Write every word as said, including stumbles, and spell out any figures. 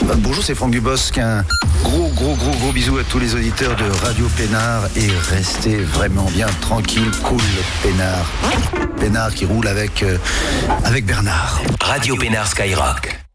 Bonjour, c'est Franck Dubosc. Un gros, gros, gros, gros bisou à tous les auditeurs de Radio Pénard et restez vraiment bien tranquille, cool, Pénard. Pénard qui roule avec, euh, avec Bernard. Radio Pénard Skyrock.